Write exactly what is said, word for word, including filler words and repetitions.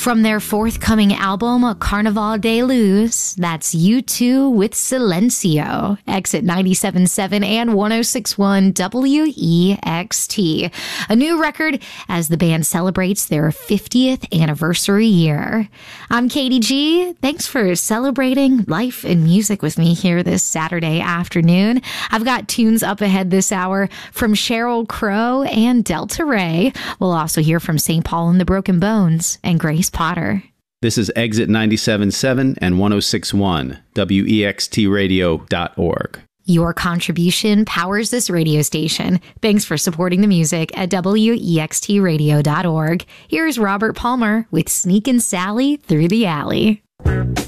From their forthcoming album, Carnaval de Luz, that's U two with Silencio. Exit ninety-seven point seven and one oh six point one W E X T. A new record as the band celebrates their fiftieth anniversary year. I'm Katie G. Thanks for celebrating life and music with me here this Saturday afternoon. I've got tunes up ahead this hour from Sheryl Crow and Delta Ray. We'll also hear from Saint Paul and the Broken Bones and Grace Potter. This is Exit ninety-seven point seven and one oh six point one, W E X T radio dot org. Your contribution powers this radio station. Thanks for supporting the music at W E X T radio dot org. Here's Robert Palmer with Sneakin' Sally Through the Alley.